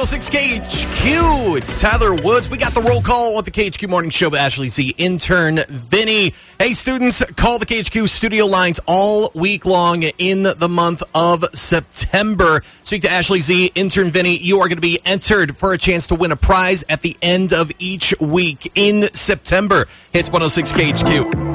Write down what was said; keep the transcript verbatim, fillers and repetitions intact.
six K H Q. It's Tyler Woods. We got the roll call with the K H Q Morning Show with Ashley Z, intern Vinny. Hey, students, call the K H Q studio lines all week long in the month of September. Speak to Ashley Z, intern Vinny. You are going to be entered for a chance to win a prize at the end of each week in September. Hits one oh six K H Q.